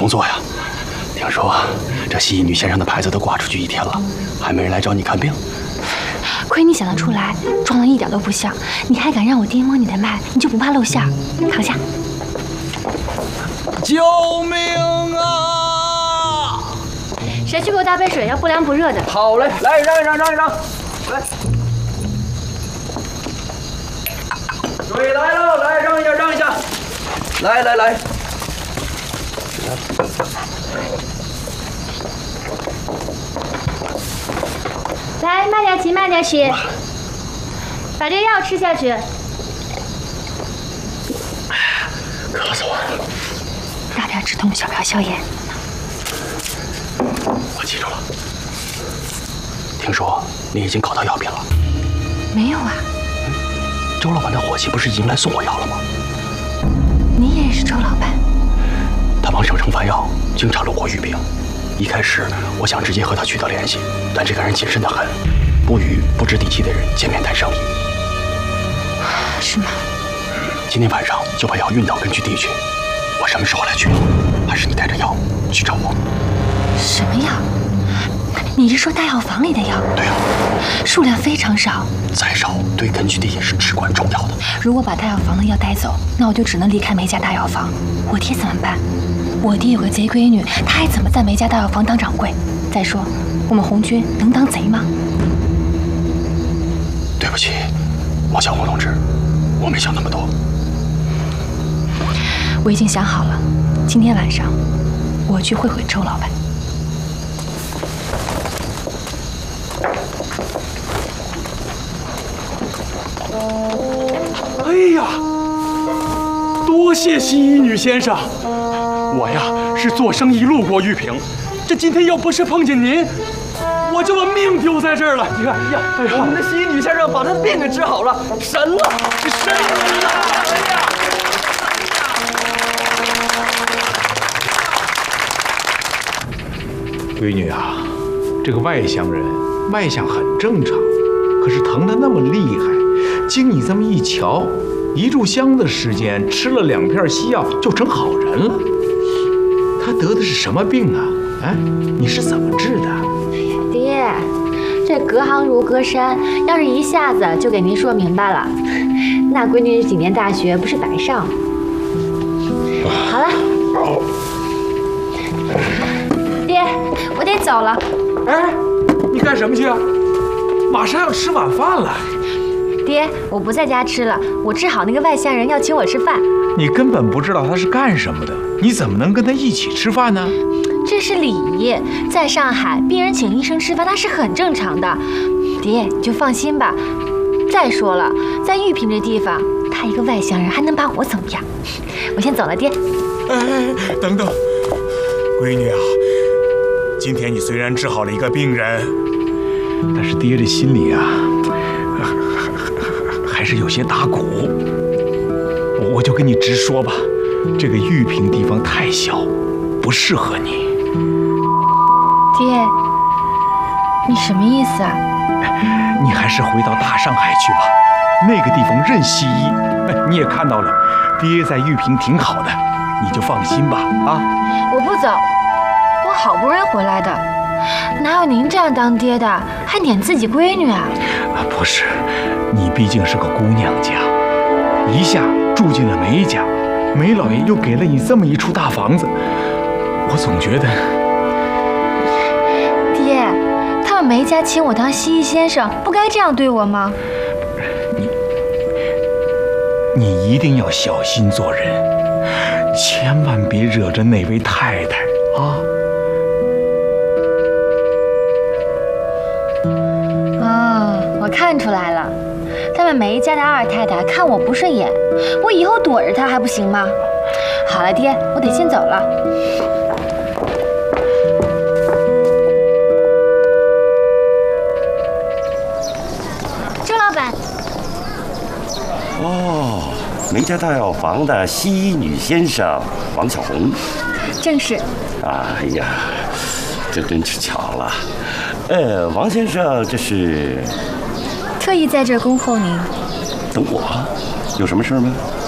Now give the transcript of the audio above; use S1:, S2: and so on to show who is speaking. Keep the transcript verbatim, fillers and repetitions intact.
S1: 工作呀。听说这西医女先生的牌子都挂出去一天了，还没人来找你看病。
S2: 亏你想得出来，装的一点都不像。你还敢让我爹摸你的脉，你就不怕露馅？躺下。
S3: 救命啊！
S2: 谁去给我倒杯水？要不凉不热的。
S3: 好嘞，来让一让，让一让，来。水来了，来让一下，让一下。来来来。
S2: 来，慢点骑，慢点骑，把这个药吃下去。
S1: 渴死我了！
S2: 大点止痛，小瓢消炎。
S1: 我记住了。听说你已经搞到药品了？
S2: 没有啊。
S1: 嗯，周老板的伙计不是已经来送我药了吗？
S2: 你也认识周老板？
S1: 他帮省城发药，经常路过玉屏。一开始我想直接和他取得联系，但这个人谨慎得很，不与不知地气的人见面谈生意。
S2: 是吗？
S1: 今天晚上就把药运到根据地去。我什么时候来取？还是你带着药去找我？
S2: 什么药？你是说大药房里的药？
S1: 对啊，
S2: 数量非常少，
S1: 再少对根据地也是至关重要的。
S2: 如果把大药房的药带走，那我就只能离开梅家大药房。我爹怎么办？我爹有个贼闺女，他还怎么在梅家大药房当掌柜？再说，我们红军能当贼吗？
S1: 对不起，毛小红同志，我没想那么多。
S2: 我已经想好了，今天晚上我去会会周老板。
S4: 哎呀，多谢西医女先生。我呀是做生意路过玉屏，这今天要不是碰见您，我就把命丢在这儿了。你看，哎呀，哎呀，
S3: 我们的西医女先生把他的病给治好了，神了，是神了！哎呀！
S5: 闺女啊，这个外乡人外向很正常，可是疼得那么厉害，经你这么一瞧，一炷香的时间，吃了两片西药就成好人了。他得的是什么病啊？哎，你是怎么治的？
S2: 爹，这隔行如隔山，要是一下子就给您说明白了，那闺女这几年大学不是白上？好了，爹，我得走了。
S5: 哎，你干什么去啊？马上要吃晚饭了。
S2: 爹，我不在家吃了，我治好那个外乡人要请我吃饭。
S5: 你根本不知道他是干什么的，你怎么能跟他一起吃饭呢？
S2: 这是礼仪，在上海，病人请医生吃饭那是很正常的。爹，你就放心吧。再说了，在玉屏这地方，他一个外乡人还能把我怎么样？我先走了，爹。
S6: 哎，等等，闺女啊，今天你虽然治好了一个病人，
S5: 但是爹这心里啊，还是有些打鼓。我就跟你直说吧，这个玉屏地方太小，不适合你。
S2: 爹，你什么意思啊？
S5: 你还是回到大上海去吧，那个地方任西医。哎，你也看到了，爹在玉屏挺好的，你就放心吧。啊，
S2: 我不走，我好不容易回来的，哪有您这样当爹的，还撵自己闺女啊？
S5: 啊，不是，你毕竟是个姑娘家，一下住进了梅家，梅老爷又给了你这么一处大房子，我总觉得……
S2: 爹，他们梅家请我当西医先生，不该这样对我吗？
S5: 你，你一定要小心做人，千万别惹着那位太太啊！
S2: 哦，我看出来了。他们梅家的二太太看我不顺眼，我以后躲着她还不行吗？好了，爹，我得先走了。周老板。
S7: 哦，梅家大药房的西医女先生王小红。
S2: 正是。
S7: 哎呀，这真是巧了。呃，王先生，这是？
S2: 特意在这儿恭候您。
S7: 等我？有什么事吗？